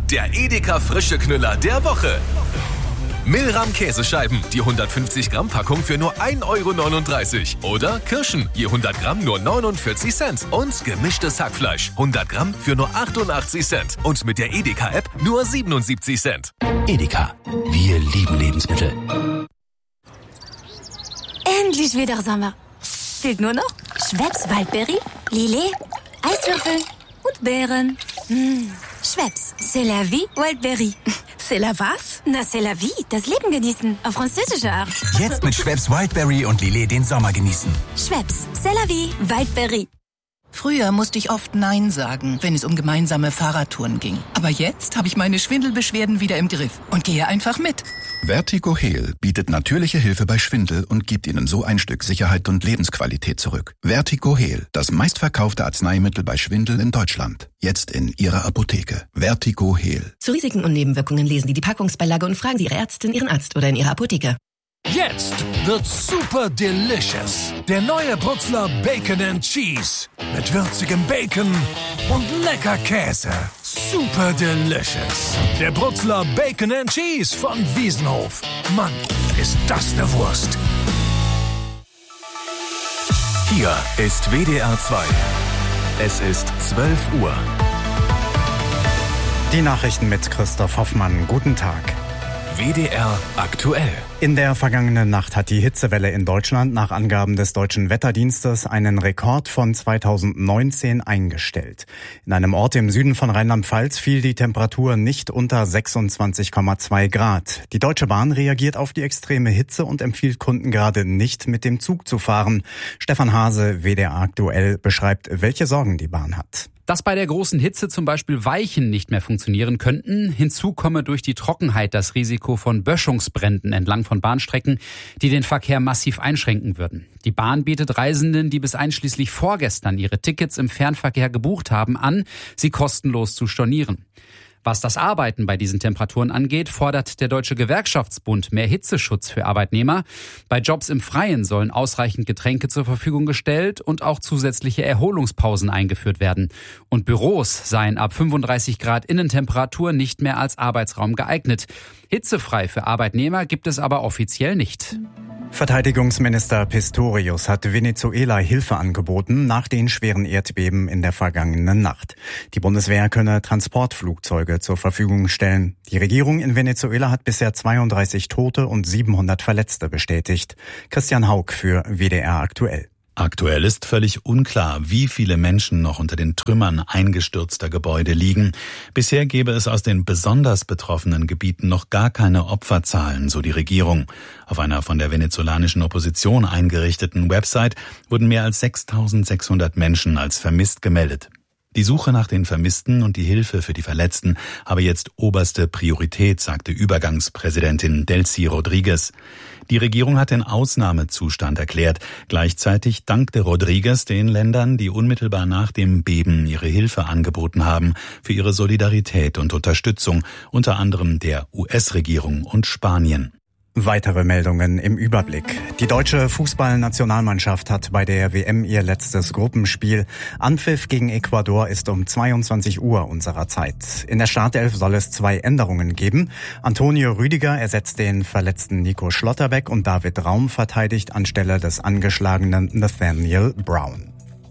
der Edeka frische Knüller der Woche. Milram Käsescheiben, die 150 Gramm Packung für nur 1,39 €. Oder Kirschen, je 100 Gramm nur 49 Cent. Und gemischtes Hackfleisch, 100 Gramm für nur 88 Cent. Und mit der Edeka-App nur 77 Cent. Edeka, wir lieben Lebensmittel. Endlich wieder Sommer. Fehlt nur noch Schweppes Waldbeere, Lillet, Eiswürfel und Beeren. Schweppes, c'est la vie, Waldbeere. C'est la was? Na, c'est la vie, das Leben genießen, auf französische Art. Jetzt mit Schweppes Wildberry und Lillet den Sommer genießen. Schweppes, c'est la vie, Waldbeere. Früher musste ich oft Nein sagen, wenn es um gemeinsame Fahrradtouren ging. Aber jetzt habe ich meine Schwindelbeschwerden wieder im Griff und gehe einfach mit. Vertigo Heal bietet natürliche Hilfe bei Schwindel und gibt Ihnen so ein Stück Sicherheit und Lebensqualität zurück. Vertigo Heal, das meistverkaufte Arzneimittel bei Schwindel in Deutschland. Jetzt in Ihrer Apotheke. Vertigo Heal. Zu Risiken und Nebenwirkungen lesen Sie die Packungsbeilage und fragen Sie Ihre Ärztin, Ihren Arzt oder in Ihrer Apotheke. Jetzt wird super delicious. Der neue Brutzler Bacon and Cheese. Mit würzigem Bacon und lecker Käse. Super delicious. Der Brutzler Bacon and Cheese von Wiesenhof. Mann, ist das eine Wurst. Hier ist WDR 2. Es ist 12 Uhr. Die Nachrichten mit Christoph Hoffmann. Guten Tag. WDR aktuell. In der vergangenen Nacht hat die Hitzewelle in Deutschland nach Angaben des Deutschen Wetterdienstes einen Rekord von 2019 eingestellt. In einem Ort im Süden von Rheinland-Pfalz fiel die Temperatur nicht unter 26,2 Grad. Die Deutsche Bahn reagiert auf die extreme Hitze und empfiehlt Kunden gerade nicht mit dem Zug zu fahren. Stefan Hase, WDR aktuell, beschreibt, welche Sorgen die Bahn hat. Dass bei der großen Hitze zum Beispiel Weichen nicht mehr funktionieren könnten. Hinzu komme durch die Trockenheit das Risiko von Böschungsbränden entlang von Bahnstrecken, die den Verkehr massiv einschränken würden. Die Bahn bietet Reisenden, die bis einschließlich vorgestern ihre Tickets im Fernverkehr gebucht haben, an, sie kostenlos zu stornieren. Was das Arbeiten bei diesen Temperaturen angeht, fordert der Deutsche Gewerkschaftsbund mehr Hitzeschutz für Arbeitnehmer. Bei Jobs im Freien sollen ausreichend Getränke zur Verfügung gestellt und auch zusätzliche Erholungspausen eingeführt werden. Und Büros seien ab 35 Grad Innentemperatur nicht mehr als Arbeitsraum geeignet. Hitzefrei für Arbeitnehmer gibt es aber offiziell nicht. Verteidigungsminister Pistorius hat Venezuela Hilfe angeboten nach den schweren Erdbeben in der vergangenen Nacht. Die Bundeswehr könne Transportflugzeuge zur Verfügung stellen. Die Regierung in Venezuela hat bisher 32 Tote und 700 Verletzte bestätigt. Christian Haug für WDR aktuell. Aktuell ist völlig unklar, wie viele Menschen noch unter den Trümmern eingestürzter Gebäude liegen. Bisher gäbe es aus den besonders betroffenen Gebieten noch gar keine Opferzahlen, so die Regierung. Auf einer von der venezolanischen Opposition eingerichteten Website wurden mehr als 6.600 Menschen als vermisst gemeldet. Die Suche nach den Vermissten und die Hilfe für die Verletzten habe jetzt oberste Priorität, sagte Übergangspräsidentin Delcy Rodriguez. Die Regierung hat den Ausnahmezustand erklärt. Gleichzeitig dankte Rodriguez den Ländern, die unmittelbar nach dem Beben ihre Hilfe angeboten haben, für ihre Solidarität und Unterstützung, unter anderem der US-Regierung und Spanien. Weitere Meldungen im Überblick. Die deutsche Fußballnationalmannschaft hat bei der WM ihr letztes Gruppenspiel. Anpfiff gegen Ecuador ist um 22 Uhr unserer Zeit. In der Startelf soll es 2 Änderungen geben. Antonio Rüdiger ersetzt den verletzten Nico Schlotterbeck und David Raum verteidigt anstelle des angeschlagenen Nathaniel Brown.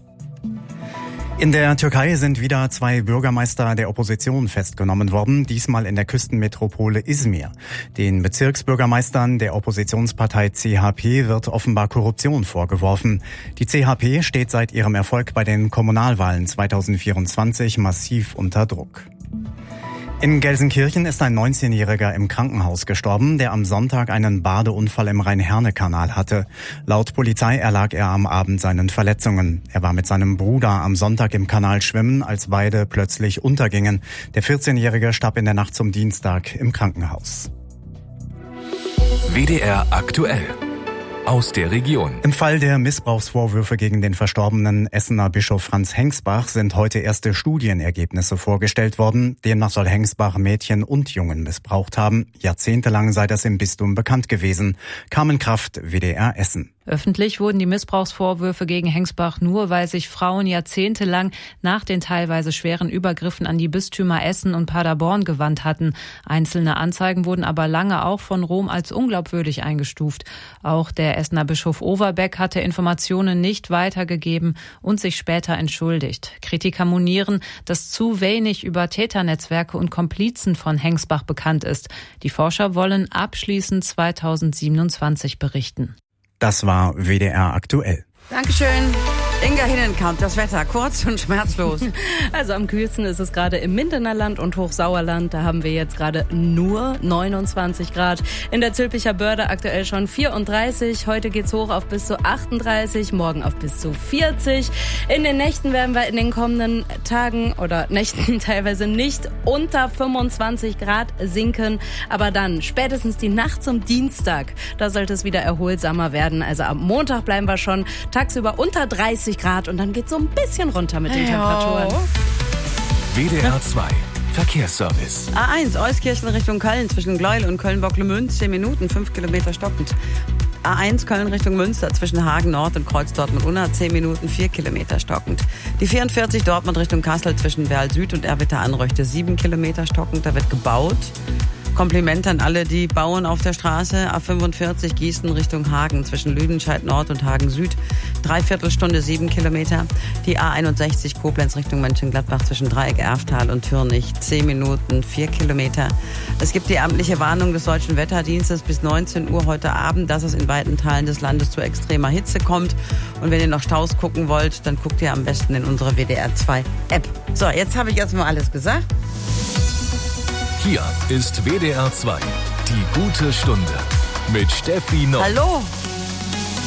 In der Türkei sind wieder 2 Bürgermeister der Opposition festgenommen worden, diesmal in der Küstenmetropole Izmir. Den Bezirksbürgermeistern der Oppositionspartei CHP wird offenbar Korruption vorgeworfen. Die CHP steht seit ihrem Erfolg bei den Kommunalwahlen 2024 massiv unter Druck. In Gelsenkirchen ist ein 19-Jähriger im Krankenhaus gestorben, der am Sonntag einen Badeunfall im Rhein-Herne-Kanal hatte. Laut Polizei erlag er am Abend seinen Verletzungen. Er war mit seinem Bruder am Sonntag im Kanal schwimmen, als beide plötzlich untergingen. Der 14-Jährige starb in der Nacht zum Dienstag im Krankenhaus. WDR aktuell. Aus der Region. Im Fall der Missbrauchsvorwürfe gegen den verstorbenen Essener Bischof Franz Hengsbach sind heute erste Studienergebnisse vorgestellt worden. Demnach soll Hengsbach Mädchen und Jungen missbraucht haben. Jahrzehntelang sei das im Bistum bekannt gewesen. Carmen Kraft, WDR Essen. Öffentlich wurden die Missbrauchsvorwürfe gegen Hengsbach nur, weil sich Frauen jahrzehntelang nach den teilweise schweren Übergriffen an die Bistümer Essen und Paderborn gewandt hatten. Einzelne Anzeigen wurden aber lange auch von Rom als unglaubwürdig eingestuft. Auch der Essener Bischof Overbeck hatte Informationen nicht weitergegeben und sich später entschuldigt. Kritiker monieren, dass zu wenig über Täternetzwerke und Komplizen von Hengsbach bekannt ist. Die Forscher wollen abschließend 2027 berichten. Das war WDR aktuell. Dankeschön. Inga Hinnenkamp, das Wetter kurz und schmerzlos. Also am kühlsten ist es gerade im Mindener Land und Hochsauerland. Da haben wir jetzt gerade nur 29 Grad. In der Zülpicher Börde aktuell schon 34. Heute geht's hoch auf bis zu 38, morgen auf bis zu 40. In den Nächten werden wir in den kommenden Tagen oder Nächten teilweise nicht unter 25 Grad sinken. Aber dann spätestens die Nacht zum Dienstag, da sollte es wieder erholsamer werden. Also am Montag bleiben wir schon tagsüber unter 30 Grad und dann geht es so ein bisschen runter mit den Temperaturen. WDR 2 Verkehrsservice. A1 Euskirchen Richtung Köln zwischen Gleuel und Köln-Bocklemünz 10 Minuten, 5 Kilometer stockend. A1 Köln Richtung Münster zwischen Hagen Nord und Kreuz Dortmund-Unna 10 Minuten, 4 Kilometer stockend. Die 44 Dortmund Richtung Kassel zwischen Werl Süd und Erwitter-Anröchte 7 Kilometer stockend. Da wird gebaut. Kompliment an alle, die bauen auf der Straße. A45 Gießen Richtung Hagen zwischen Lüdenscheid Nord und Hagen Süd. 3/4 Stunde 7 Kilometer. Die A61 Koblenz Richtung Mönchengladbach zwischen Dreieck Erftal und Türnich 10 Minuten, 4 Kilometer. Es gibt die amtliche Warnung des Deutschen Wetterdienstes bis 19 Uhr heute Abend, dass es in weiten Teilen des Landes zu extremer Hitze kommt. Und wenn ihr noch Staus gucken wollt, dann guckt ihr am besten in unsere WDR 2 App. So, jetzt habe ich erstmal alles gesagt. Hier ist WDR 2, die gute Stunde mit Steffi Nock. Hallo.